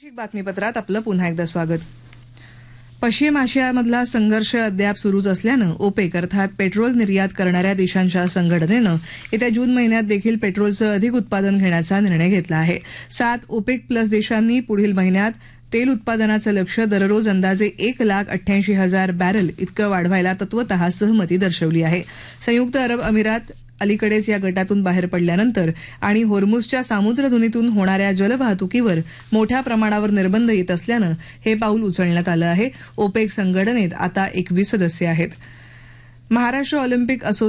प्रादेशिक बातमीपत्रात आपलं पुन्हा एकदा स्वागत. पश्चिम आशियामधला संघर्ष अद्याप सुरूच असल्यानं ओपेक अर्थात पेट्रोल निर्यात करणाऱ्या देशांच्या संघटनेनं येत्या जून महिन्यात देखील पेट्रोलचं अधिक उत्पादन घेण्याचा निर्णय घेतला आहे. 7 ओपेक प्लस देशांनी पुढील महिन्यात तेल उत्पादनाचं लक्ष्य दररोज अंदाजे 1,88,000 बॅरल इतकं वाढवायला तत्वतः सहमती दर्शवली आहे. संयुक्त अरब अमिरात अलीकडेच या गटातून बाहेर पडल्यानंतर आणि होर्मुझच्या सामुद्रधुनीतून होणाऱ्या जलवाहतुकीवर मोठ्या प्रमाणावर निर्बंध येत असल्यानं हे पाऊल उचलण्यात आलं आहे. ओपेक संघटनेत आता 21 सदस्य आहेत. महाराष्ट्र ऑलिम्पिक